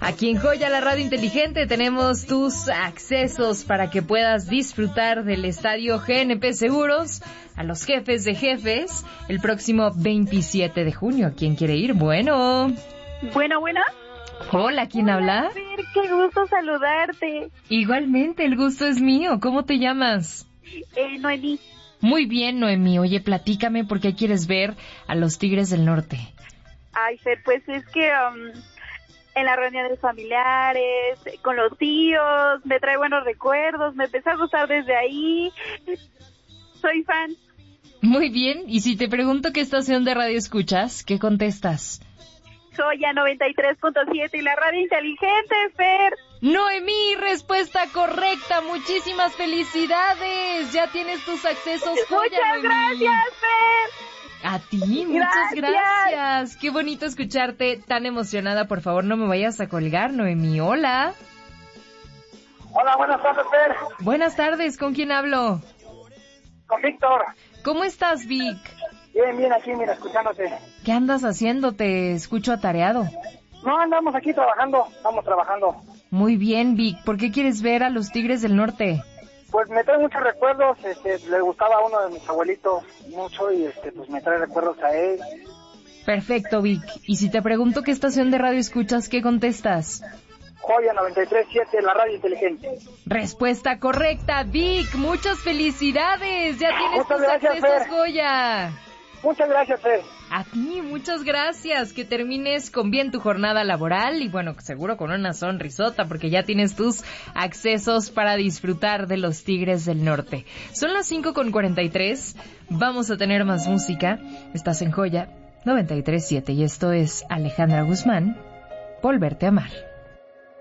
Aquí en Joya, la radio inteligente, tenemos tus accesos para que puedas disfrutar del estadio GNP Seguros a los jefes de jefes el próximo 27 de junio. ¿Quién quiere ir? Bueno. Bueno. Hola, ¿quién habla? Fer, qué gusto saludarte. Igualmente, el gusto es mío. ¿Cómo te llamas? Noemí. Muy bien, Noemí. Oye, platícame por qué quieres ver a los Tigres del Norte. Ay, Fer, pues es que en las reuniones familiares, con los tíos, me trae buenos recuerdos, me empezó a gustar desde ahí. Soy fan. Muy bien. Y si te pregunto qué estación de radio escuchas, ¿qué contestas? Joya 93.7 y la radio inteligente, Fer. Noemí, respuesta correcta. Muchísimas felicidades. Ya tienes tus accesos, Joya, Muchas Noemí. gracias, Fer. A ti, muchas gracias. Qué bonito escucharte tan emocionada. Por favor, no me vayas a colgar, Noemí. Hola. Hola, buenas tardes, Fer. Buenas tardes. ¿Con quién hablo? Con Víctor. ¿Cómo estás, Vic? Bien, aquí, mira, escuchándote. ¿Qué andas haciendo? Te escucho atareado. No, andamos aquí trabajando, estamos trabajando. Muy bien, Vic. ¿Por qué quieres ver a los Tigres del Norte? Pues me trae muchos recuerdos, le gustaba a uno de mis abuelitos mucho y pues me trae recuerdos a él. Perfecto, Vic. Y si te pregunto qué estación de radio escuchas, ¿qué contestas? Joya 93.7, la radio inteligente. Respuesta correcta, Vic. Muchas felicidades. Ya tienes Muchas tus gracias, accesos, Fer. Goya. Muchas gracias, Fer. A ti, muchas gracias. Que termines con bien tu jornada laboral y bueno, seguro con una sonrisota porque ya tienes tus accesos para disfrutar de los Tigres del Norte. Son las 5:43. Vamos a tener más música. Estás en Joya 93.7 y esto es Alejandra Guzmán, Volverte a amar.